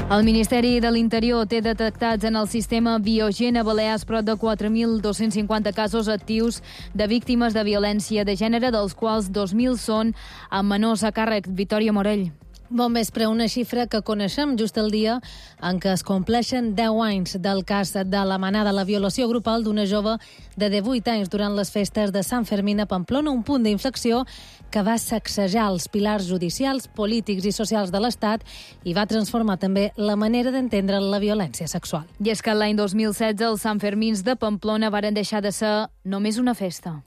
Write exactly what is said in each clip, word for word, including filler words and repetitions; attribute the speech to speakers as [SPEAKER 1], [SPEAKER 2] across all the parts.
[SPEAKER 1] El Ministeri de l'Interior té detectats en el sistema Biogen a Balears prop de quatre mil dos-cents cinquanta casos actius de víctimes de violència de gènere, dels quals dos mil són amb menors a càrrec. Victòria Morell.
[SPEAKER 2] Bon vespre, una xifra que coneixem just el dia en què es compleixen deu anys del cas de la manada, la violació grupal d'una jove de divuit anys durant les festes de Sant Fermín a Pamplona, un punt d'inflexió que va sacsejar els pilars judicials, polítics i socials de l'Estat i va transformar també la manera d'entendre la violència sexual.
[SPEAKER 1] I és que l'any dos mil setze els Sant Fermins de Pamplona varen deixar de ser només una festa.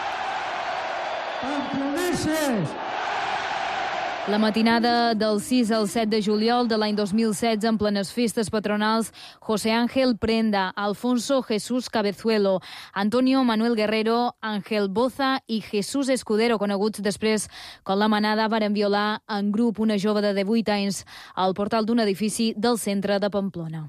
[SPEAKER 3] Pamploneses!
[SPEAKER 1] La matinada del sis al set de juliol de l'any dos mil setze, en plenes festes patronals, José Ángel Prenda, Alfonso Jesús Cabezuelo, Antonio Manuel Guerrero, Ángel Boza i Jesús Escudero, coneguts després com la manada, varen violar en grup una jove de divuit anys al portal d'un edifici del centre de Pamplona.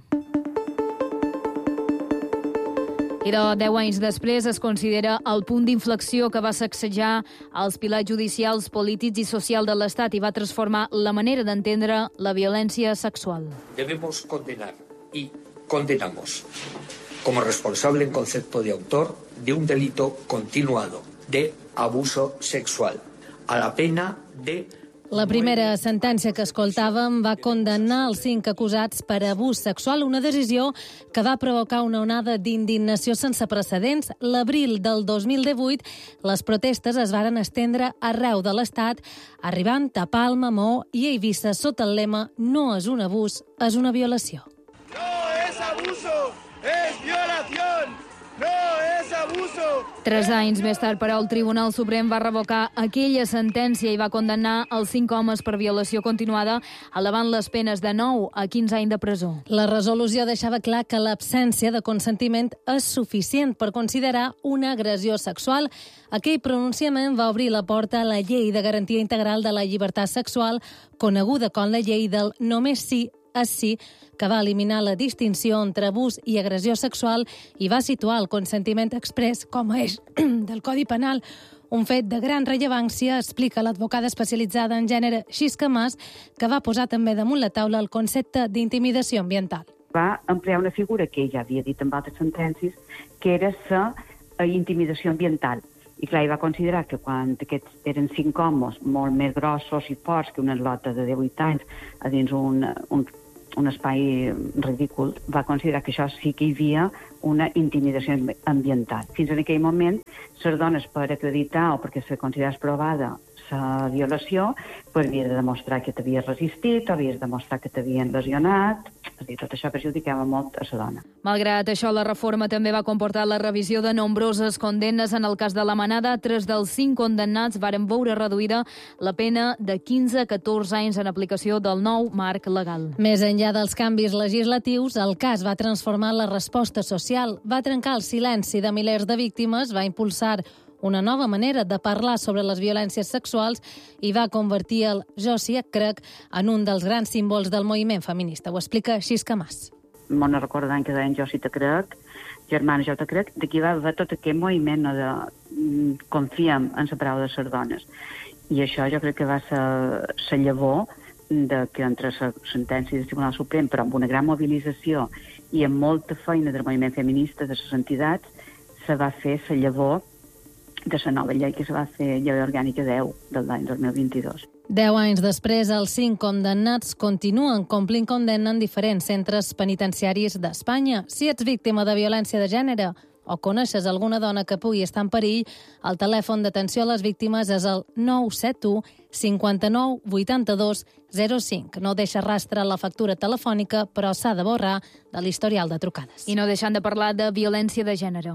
[SPEAKER 1] I de deu anys després es considera el punt d'inflexió que va sacsejar els pilars judicials, polítics i social de l'Estat i va transformar la manera d'entendre la violència sexual.
[SPEAKER 4] Debemos condenar y condenamos como responsable en concepto de autor de un delito continuado de abuso sexual a la pena de...
[SPEAKER 2] La primera sentència que escoltàvem va condenar els cinc acusats per abús sexual, una decisió que va provocar una onada d'indignació sense precedents. L'abril del dos mil divuit, les protestes es varen estendre arreu de l'Estat, arribant a Palma, Maó i Eivissa sota el lema «No és un abús, és una violació».
[SPEAKER 3] No es abuso, es violación. No es abuso.
[SPEAKER 1] Tres anys més tard, però, el Tribunal Suprem va revocar aquella sentència i va condemnar els cinc homes per violació continuada, elevant les penes de nou a quinze anys de presó.
[SPEAKER 2] La resolució deixava clar que l'absència de consentiment és suficient per considerar una agressió sexual. Aquell pronunciament va obrir la porta a la Llei de Garantia Integral de la Llibertat Sexual, coneguda com la Llei del Només sí és sí, que va eliminar la distinció entre abús i agressió sexual i va situar el consentiment exprés com a eix del Codi Penal. Un fet de gran rellevància, explica l'advocada especialitzada en gènere Xisca Mas, que va posar també damunt la taula el concepte d'intimidació ambiental.
[SPEAKER 5] Va emplear una figura que ja havia dit en altres sentències, que era la intimidació ambiental. I clar, va considerar que quan aquests eren cinc homes molt més grossos i forts que una lota de divuit anys a dins un, un, un espai ridícul, va considerar que això sí que hi havia una intimidació ambiental. Fins en aquell moment, les dones, per acreditar o perquè se considerés provada la violació, pues havies de demostrar que t'havies resistit, o havies de demostrar que t'havien lesionat, és a dir, tot això perjudicava molt a la dona.
[SPEAKER 1] Malgrat això, la reforma també va comportar la revisió de nombroses condemnes. En el cas de la manada, tres dels cinc condemnats varen veure reduïda la pena de quinze a catorze anys en aplicació del nou marc legal.
[SPEAKER 2] Més enllà dels canvis legislatius, el cas va transformar la resposta social, va trencar el silenci de milers de víctimes, va impulsar una nova manera de parlar sobre les violències sexuals i va convertir el «jo sí et crec» en un dels grans símbols del moviment feminista. Ho explica Xisca Mas.
[SPEAKER 5] Me'n recordant que deien «jo sí te crec», «germana, jo te crec», d'aquí va haver tot aquest moviment no, de mm, confiem en la paraula de les dones. I això jo crec que va ser la llavor de que entre la sentència del Tribunal Suprem, però amb una gran mobilització i amb molta feina del moviment feminista, de les entitats, se va fer la llavor de la nova llei que se va fer, llei orgànica deu del l'any dos mil vint-i-dos.
[SPEAKER 2] Deu anys després, els cinc condemnats continuen complint condemna en diferents centres penitenciaris d'Espanya. Si ets víctima de violència de gènere o coneixes alguna dona que pugui estar en perill, el telèfon d'atenció a les víctimes és el nou set u cinquanta-nou vuitanta-dos zero cinc. No deixa rastre la factura telefònica, però s'ha de borrar de l'historial de trucades.
[SPEAKER 1] I no deixant de parlar de violència de gènere.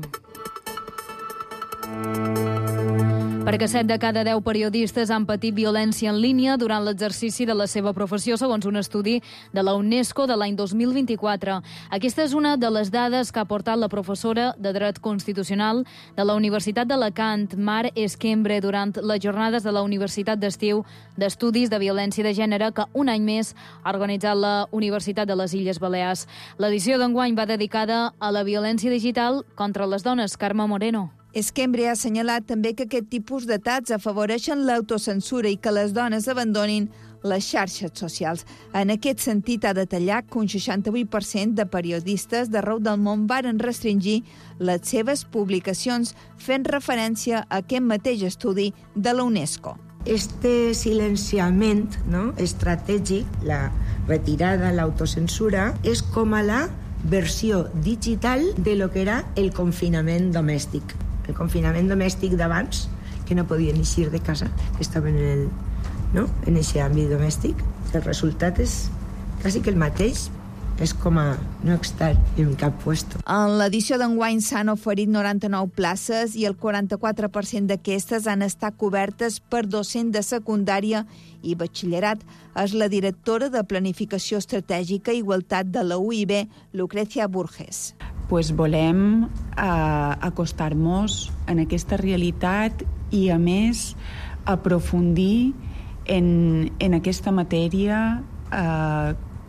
[SPEAKER 1] Perquè set de cada deu periodistes han patit violència en línia durant l'exercici de la seva professió, segons un estudi de la UNESCO de l'any dos mil vint-i-quatre. Aquesta és una de les dades que ha aportat la professora de Dret Constitucional de la Universitat d'Alacant, Mar Esquembre, durant les jornades de la Universitat d'Estiu d'Estudis de Violència de Gènere, que un any més ha organitzat la Universitat de les Illes Balears. L'edició d'enguany va dedicada a la violència digital contra les dones. Carme Moreno.
[SPEAKER 6] Esquembre ha assenyalat també que aquest tipus d'atacs afavoreixen l'autocensura i que les dones abandonin les xarxes socials. En aquest sentit, ha detallat que un seixanta-vuit per cent de periodistes d'arreu del món varen restringir les seves publicacions, fent referència a aquest mateix estudi de la UNESCO.
[SPEAKER 7] Este silenciament, no, estratègic, la retirada, l'autocensura, és com a la versió digital de lo que era el confinament domèstic. El confinament domèstic d'abans, que no podien eixir de casa, que estaven en el, no, en aquest àmbit domèstic. El resultat és quasi que el mateix, és com a no estar en cap puesto.
[SPEAKER 6] En l'edició d'enguany s'han oferit noranta-nou places i el quaranta-quatre per cent d'aquestes han estat cobertes per docent de secundària i batxillerat. És la directora de Planificació Estratègica i Igualtat de la U I B, Lucrecia Burges.
[SPEAKER 8] Pues volem eh, acostar-nos en aquesta realitat i, a més, aprofundir en, en aquesta matèria eh,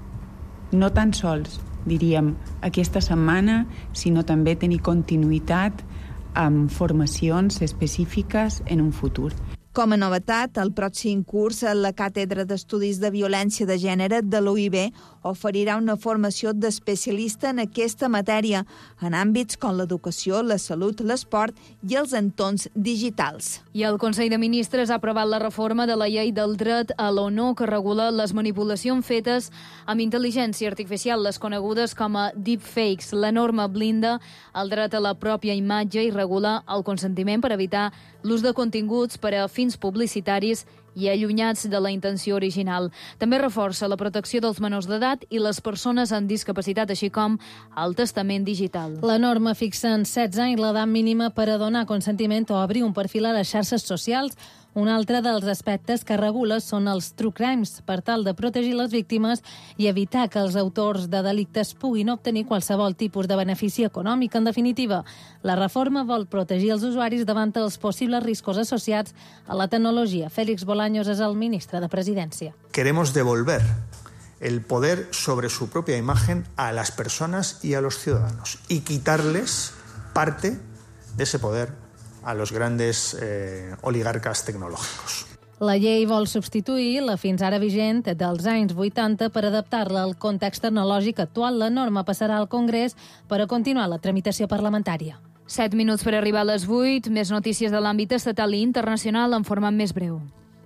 [SPEAKER 8] no tan sols, diríem, aquesta setmana, sinó també tenir continuïtat amb formacions específiques en un futur.
[SPEAKER 6] Com a novetat, el pròxim curs, la Càtedra d'Estudis de Violència de Gènere de l'U I B oferirà una formació d'especialista en aquesta matèria, en àmbits com l'educació, la salut, l'esport i els entorns digitals.
[SPEAKER 1] I el Consell de Ministres ha aprovat la reforma de la llei del dret a l'honor que regula les manipulacions fetes amb intel·ligència artificial, les conegudes com a deepfakes. La norma blinda el dret a la pròpia imatge i regula el consentiment per evitar l'ús de continguts per a fins publicitaris i allunyats de la intenció original. També reforça la protecció dels menors d'edat i les persones amb discapacitat, així com el testament digital.
[SPEAKER 2] La norma fixa en setze anys l'edat mínima per a donar consentiment o obrir un perfil a les xarxes socials. Un altre dels aspectes que regula són els true crimes, per tal de protegir les víctimes i evitar que els autors de delictes puguin obtenir qualsevol tipus de benefici econòmic. En definitiva, la reforma vol protegir els usuaris davant els possibles riscos associats a la tecnologia. Félix Bolaños és el ministre de Presidència.
[SPEAKER 9] Queremos devolver el poder sobre su propia imagen a las personas y a los ciudadanos y quitarles parte de ese poder a los grandes eh, oligarcas tecnológicos.
[SPEAKER 2] La llei vol substituir la fins ara vigent dels anys vuitanta per adaptar-la al context tecnològic actual. La norma passarà al Congrés per a continuar la tramitació parlamentària.
[SPEAKER 1] Set minuts per arribar a les vuit. Més notícies de l'àmbit estatal i internacional en format més breu.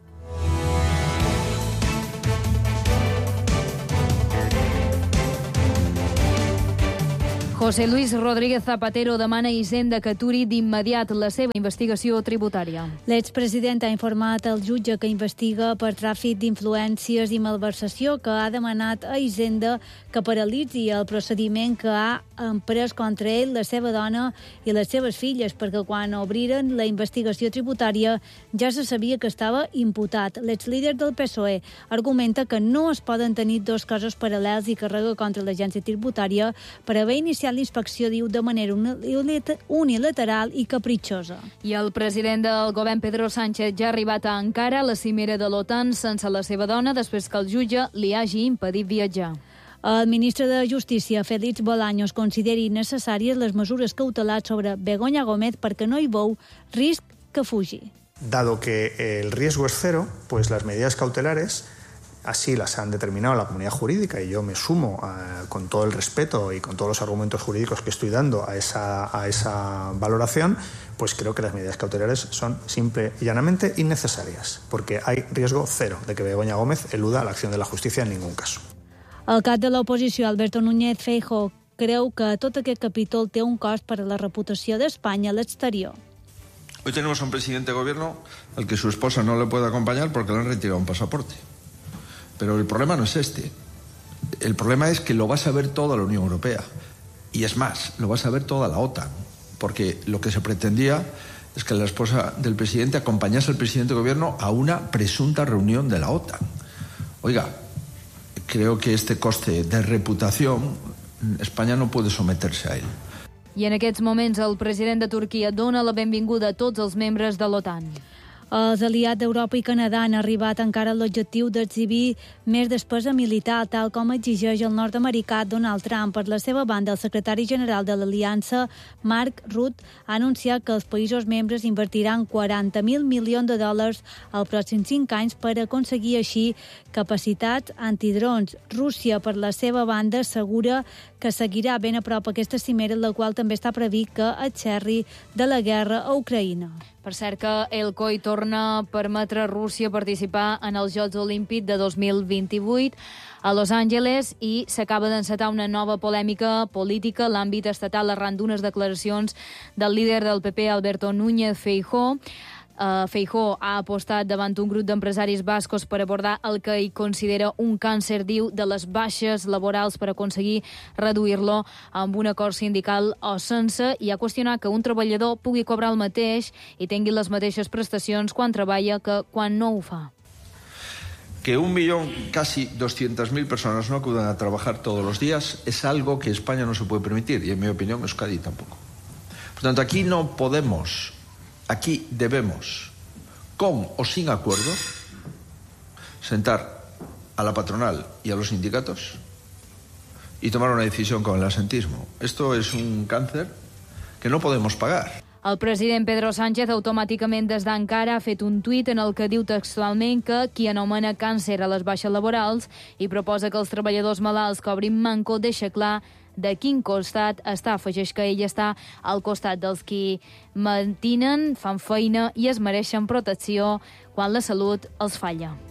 [SPEAKER 1] José Luis Rodríguez Zapatero demana a Hisenda que aturi d'immediat la seva investigació tributària.
[SPEAKER 10] L'expresident ha informat el jutge que investiga per tràfic d'influències i malversació, que ha demanat a Hisenda que paralitzi el procediment que ha emprès contra ell, la seva dona i les seves filles, perquè quan obriren la investigació tributària ja se sabia que estava imputat. L'exlíder del P S O E argumenta que no es poden tenir dos casos paral·lels i carrega contra l'agència tributària per haver iniciat l'inspecció, diu, de manera unilateral i capritxosa.
[SPEAKER 1] I el president del govern, Pedro Sánchez, ja ha arribat a Ankara, a la cimera de l'OTAN, sense la seva dona, després que el jutge li hagi impedit viatjar.
[SPEAKER 10] El ministre de Justícia, Félix Bolaños, consideri necessàries les mesures cautelars sobre Begoña Gómez perquè no hi veu risc que fugi.
[SPEAKER 9] Dado que el riesgo es cero, pues las medidas cautelares así las han determinado la comunidad jurídica y yo me sumo a, con todo el respeto y con todos los argumentos jurídicos que estoy dando a esa, a esa valoración, pues creo que las medidas cautelares son simple y llanamente innecesarias, porque hay riesgo cero de que Begoña Gómez eluda la acción de la justicia en ningún caso.
[SPEAKER 10] El cap de l'oposició, Alberto Núñez Feijóo, creu que tot aquest capítol té un cost per a la reputació d'Espanya a l'exterior.
[SPEAKER 11] Hoy tenemos a un presidente de gobierno al que su esposa no le puede acompañar porque le han retirado un pasaporte. Pero el problema no es este. El problema es que lo va a saber toda la Unión Europea. Y es más, lo va a saber toda la OTAN. Porque lo que se pretendía es que la esposa del presidente acompañase al presidente de gobierno a una presunta reunión de la OTAN. Oiga, creo que este coste de reputación, España no puede someterse a él.
[SPEAKER 1] I en aquests moments el president de Turquia dona la benvinguda a tots els membres de l'OTAN.
[SPEAKER 10] Els aliats d'Europa i Canadà han arribat encara a l'objectiu d'exhibir més despesa militar, tal com exigeix el nord-americà Donald Trump. Per la seva banda, el secretari general de l'Aliança, Mark Rutte, ha anunciat que els països membres invertiran quaranta mil milions de dòlars als pròxims cinc anys per aconseguir així capacitats antidrons. Rússia, per la seva banda, assegura que seguirà ben a prop aquesta cimera, en la qual també està previst que aixerri de la guerra a Ucraïna.
[SPEAKER 1] Per cert que el C O I torna a permetre a Rússia participar en els Jocs Olímpics de dos mil vint-i-vuit a Los Angeles i s'acaba d'encetar una nova polèmica política a l'àmbit estatal arran d'unes declaracions del líder del P P, Alberto Núñez Feijóo. Uh, Feijóo ha apostat davant un grup d'empresaris bascos per abordar el que ell considera un càncer, diu, de les baixes laborals per aconseguir reduir-lo amb un acord sindical o sense, i ha qüestionat que un treballador pugui cobrar el mateix i tingui les mateixes prestacions quan treballa que quan no ho fa.
[SPEAKER 11] Que un millón, casi doscientas mil personas no acudan a trabajar todos los días es algo que España no se puede permitir, y en mi opinión Euskadi tampoco. Por tanto, aquí no podemos... Aquí debemos, con o sin acuerdo, sentar a la patronal y a los sindicatos y tomar una decisión con el asentismo. Esto es un cáncer que no podemos pagar.
[SPEAKER 1] El president Pedro Sánchez automàticament des d'Ankara ha fet un tuit en el que diu textualment que qui anomena càncer a les baixes laborals i proposa que els treballadors malalts cobrin manco deixa clar de quin costat està. Afegeix que ell està al costat dels qui mantinen, fan feina i es mereixen protecció quan la salut els falla.